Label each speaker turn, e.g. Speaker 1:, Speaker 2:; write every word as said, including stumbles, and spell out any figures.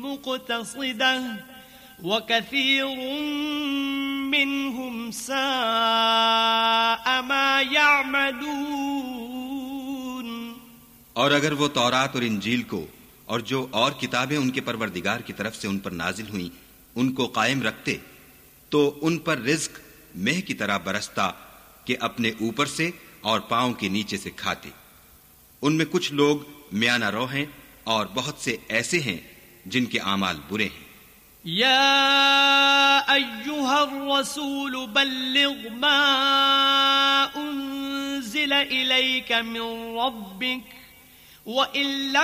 Speaker 1: मुक़तसिदा व कसीरुम मिनहुम साअ मा यअमलून।
Speaker 2: और अगर वो तौरात और इंजील को और जो और किताबें उनके परवरदिगार की तरफ से उन पर नाजिल हुई उनको कायम रखते तो उन पर रिज्क मेह की तरह बरसता कि अपने ऊपर से और पांव के नीचे से खाते। उनमें कुछ लोग म्याना रो हैं और बहुत से ऐसे हैं जिनके आमाल बुरे हैं।
Speaker 1: या अय्युहर रसूल बल्लिग मा उन्ज़िला इलैका मिन रब्बिक व इन